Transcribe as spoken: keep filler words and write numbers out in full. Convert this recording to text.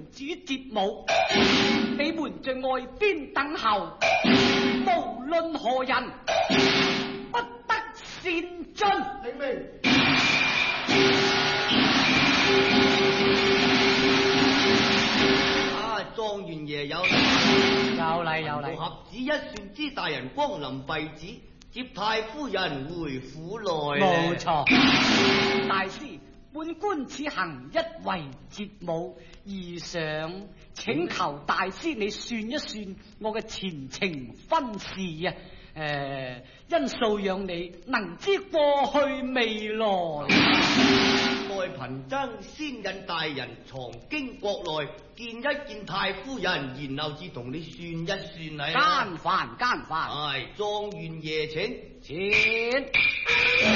至於節舞，你們在外邊等候，無論何人，不得擅進。 領命。 啊，狀元爺有有禮有禮。 合指一算之大人光臨敝寺，接太夫人回府內。 冇錯，大師，本官此行一為節舞，而想請求大師你算一算我嘅前程婚事啊！誒、呃，因素讓你能知過去未來。 待貧僧先引大人藏經國內，見一見太夫人，然後至同你算一算嚟。 奸犯奸犯， 係狀元爺請。 錢。